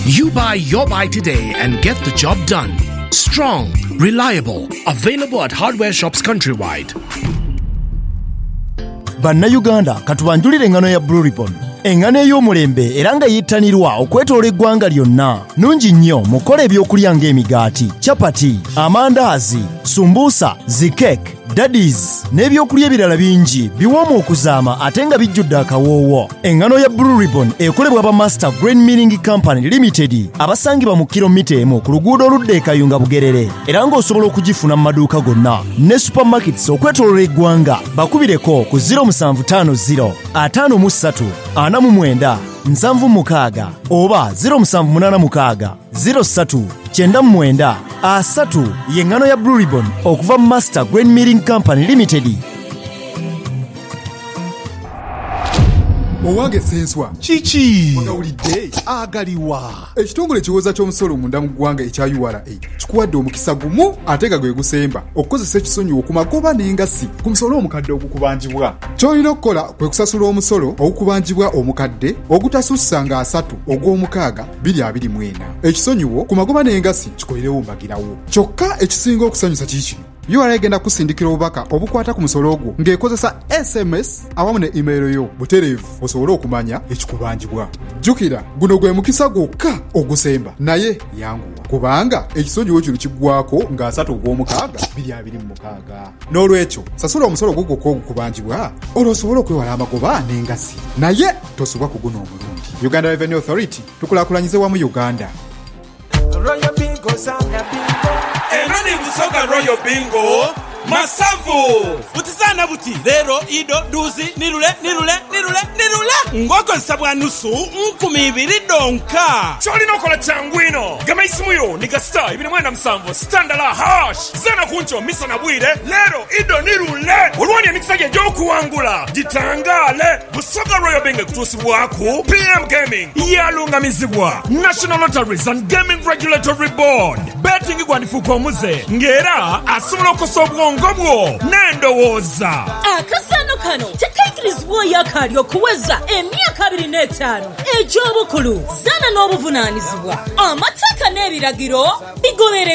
You buy your buy today and get the job done. Strong, reliable, available at hardware shops countrywide. Bannayuganda katubanjulire engano ya Blue Ribbon. Engano ey'omulembe era nga yettanirwa okwetoola eggwanga lyonna. Nungi nnyo mukole ebyokulya ng'emigaati, chapati, amandaazi, sumbusa, zikeke, daddies n'ebyokulya ebirala bingi biwoomu okuzaama ate nga bijjudde akawoowo. Engano ya Blue Ribbon ekolebwa ba Master Grain Milling Company Limited abasangibwa mu kilomita emu ku luguudo oludda e Kayunga Bugerere era ng'osobola okugifuna mu maduuka gonna ne supermarkets okwetoolola eggwanga. Bakubireko ku 0750 53 49 76 oba 0786 03 99 3 y'engano ya Blue Ribbon okuva mu Master Grain Milling Company Limited. Owange senswa Chichi Magawulidde agaliwa ekitongole kiwoza ky'omusolo munda mu ggwanga ekya URA kikuwadde omukisa gumu ate nga gwe gusemba okukozesa ekisonyiwo ku magoba n'engassi ku musolo omukadde ogukubanjibwa. Ky'olina okukola kwe kusasula omusolo ogukubanjibwa omukadde ogutasussa nga 3 ogw'omukaaga 2024. Ekisonyiwo ku magoba n'engassi kikolerewo mbagirawo. Kyokka ekisinga okusanyusa kiki URA egenda kusindikira obubaka obukwata ku musolo ogwo ng'ekozesa SMS awamu ne email yo butereevu osobole okumanya ekikubanjibwa. Jjukira guno gwe mukisa gwokka ogusemba naye yanguwa kubanga ekisonyiwo kino kiggwako nga 3 ogw'omukaaga 2026. N'olwekyo sasula omusolo gwo gwokka ogukubanjibwa olwo osobole okwewala amagoba n'engassi naye tosubwa ku guno omulungi. Uganda Revenue Authority tukulaakulanyize wamu Uganda. Royal Bingo Zambia Bingo Enani Busoga Royal Bingo Masavu Butisana buti Lero Ido Duzi Nirule Ngoko nsabwa nusu 2,000 donka Choli nokola changwino Gama isimuyo Niga star Ibini mwenda msamvo Standala hash Zana kuncho Misa na bwire Lero Ido Nirule Ulwani ya nikisage joku wangula Jitangale Busoga Royal Bingo kutusi waku PM Gaming Yalunga mizibwa National Lotteries and Gaming Regulatory Board Betting igwanifu kwa muze Ngera Asumulo kosobwa ngobwo Nendowoza Akasano kano tekaikirizibwa yakali okuweza emyaka 25 eky'obukulu zana n'obuvunaanyizibwa amateeka n'ebiragiro bigobere